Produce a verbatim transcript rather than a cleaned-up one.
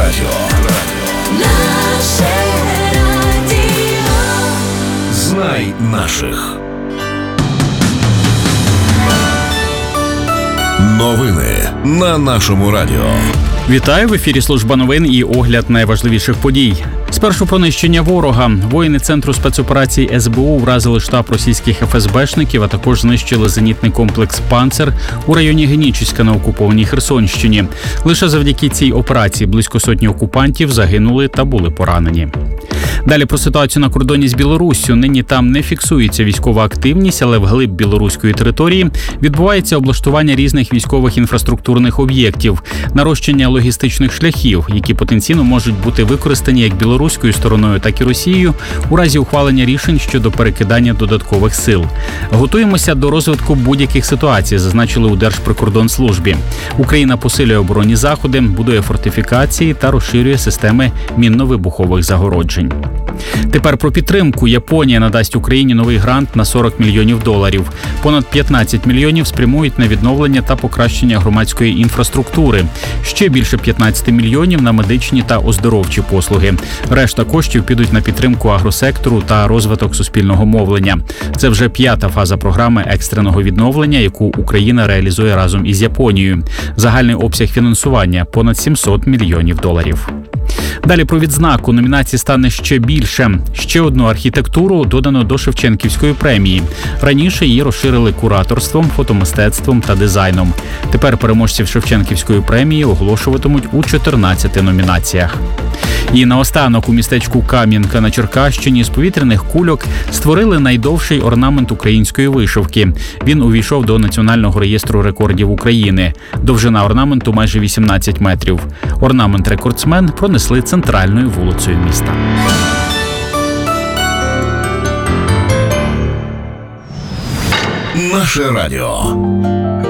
радіо. Наше радіо. Знай наших. Новини на нашому радіо. Вітаю, в ефірі служба новин і огляд найважливіших подій. Спершу про нищення ворога. Воїни Центру спецоперацій ес бе у вразили штаб російських еф ес бешників, а також знищили зенітний комплекс «Панцер» у районі Генічеська на окупованій Херсонщині. Лише завдяки цій операції близько сотні окупантів загинули та були поранені. Далі про ситуацію на кордоні з Білоруссю. Нині там не фіксується військова активність, але вглиб білоруської території відбувається облаштування різних військових інфраструктурних об'єктів, нарощення логістичних шляхів, які потенційно можуть бути використані як білоруською стороною, так і Росією у разі ухвалення рішень щодо перекидання додаткових сил. Готуємося до розвитку будь-яких ситуацій, зазначили у Держприкордонслужбі. Україна посилює оборонні заходи, будує фортифікації та розширює системи мінно-вибухових загороджень. Тепер про підтримку. Японія надасть Україні новий грант на сорок мільйонів доларів. Понад п'ятнадцять мільйонів спрямують на відновлення та покращення громадської інфраструктури. Ще більше п'ятнадцять мільйонів на медичні та оздоровчі послуги. Решта коштів підуть на підтримку агросектору та розвиток суспільного мовлення. Це вже п'ята фаза програми екстреного відновлення, яку Україна реалізує разом із Японією. Загальний обсяг фінансування – понад сімсот мільйонів доларів. Далі про відзнаку. Номінацій стане ще більше. Ще одну архітектуру додано до Шевченківської премії. Раніше її розширили кураторством, фотомистецтвом та дизайном. Тепер переможців Шевченківської премії оголошуватимуть у чотирнадцяти номінаціях. І наостанок у містечку Кам'янка на Черкащині з повітряних кульок створили найдовший орнамент української вишивки. Він увійшов до Національного реєстру рекордів України. Довжина орнаменту майже вісімнадцять метрів. Орнамент-рекордсмен пронесли центральною вулицею міста. Наше радіо.